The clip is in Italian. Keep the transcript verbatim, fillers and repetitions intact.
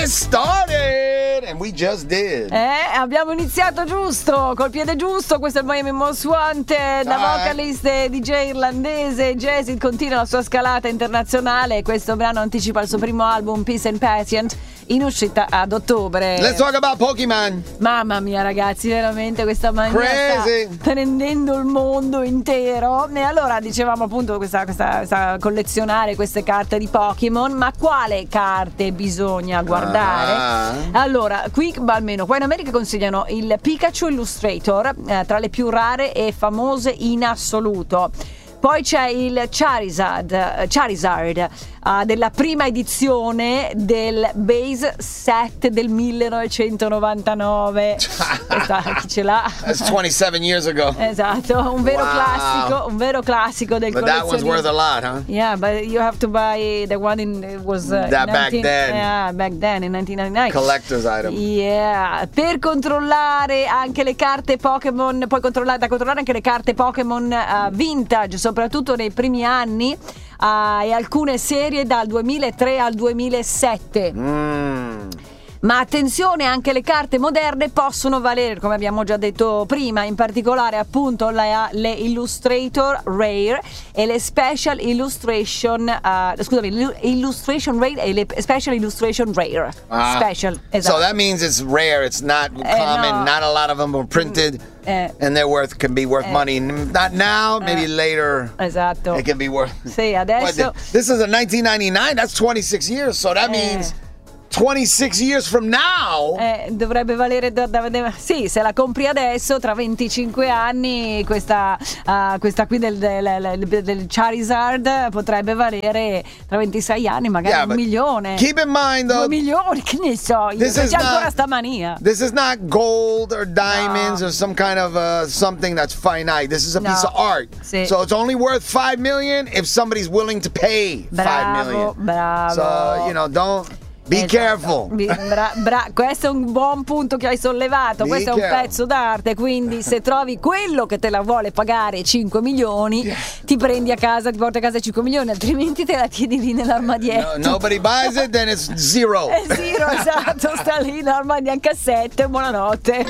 get started, and we just did. Eh, abbiamo iniziato giusto, col piede giusto. Questo è il Miami Most Wanted. La vocalist e D J irlandese Jazzy continua la sua scalata internazionale. Questo brano anticipa il suo primo album Peace and Patient, in uscita ad ottobre. Let's talk about Pokemon. Mamma mia ragazzi, veramente questa mania Crazy. sta prendendo il mondo intero. E allora dicevamo appunto questa, questa, questa collezionare queste carte di Pokémon. Ma quale carte bisogna guardare? Ah. Allora, qui almeno qua in America consigliano il Pikachu Illustrator, eh, tra le più rare e famose in assoluto. Poi c'è il Charizard, Charizard uh, della prima edizione del base set del millenovecentonovantanove. Questa, chi ce l'ha? That's twenty-seven years ago. Esatto, un vero Wow. classico, un vero classico del But that one's collezionismo. worth a lot, huh? Yeah, but you have to buy the one in it was uh, That back nineteen then. Yeah, back then in nineteen ninety-nine. Collector's item. Yeah, per controllare anche le carte Pokémon, puoi controllare da controllare anche le carte Pokémon uh, vintage, soprattutto nei primi anni, uh, e alcune serie dal duemilatré al duemilasette. Mm. Ma attenzione, anche le carte moderne possono valere, come abbiamo già detto prima, in particolare appunto le, le Illustrator Rare e le Special Illustration uh, scusami, Illustration Rare e le Special Illustration Rare. Ah. Special, esatto. So that means it's rare, it's not Eh, common, no. not a lot of them are printed, Eh. and they're worth, can be worth Eh. money. Not now, maybe Eh. later. Esatto. It can be worth. Sì, adesso What, this is a nineteen ninety-nine, that's twenty-six years, so that Eh. means twenty-six years from now. Eh, dovrebbe valere da, da, da- sì, se la compri adesso tra venticinque anni questa, uh, questa qui del, del, del, del Charizard potrebbe valere tra ventisei anni magari Yeah, un but milione, keep in mind due though, milioni, che ne so io, This c'è is ancora not- sta mania. this is not gold or diamonds No. or some kind of uh, something that's finite. This is a No. piece of art. Sì. So it's only worth five million if somebody's willing to pay five million. Bravo, bravo. So, you know, don't be Esatto. careful. Bi- Bra- bra- questo è un buon punto che hai sollevato. Be Questo è un careful. pezzo d'arte. Quindi, se trovi quello che te la vuole pagare cinque milioni, ti prendi a casa, ti porti a casa cinque milioni, altrimenti te la tieni lì nell'armadietto. No, nobody buys it, then it's zero. Eh sì, esatto, sta lì nell'armadio in cassette. Buonanotte.